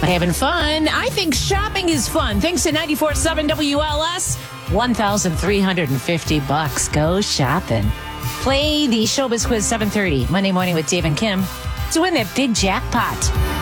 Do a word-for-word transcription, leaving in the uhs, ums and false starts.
Having fun. I think shopping is fun. Thanks to ninety-four point seven W L S. one thousand three hundred fifty bucks. Go shopping. Play the Showbiz Quiz seven thirty Monday morning with Dave and Kim to win that big jackpot.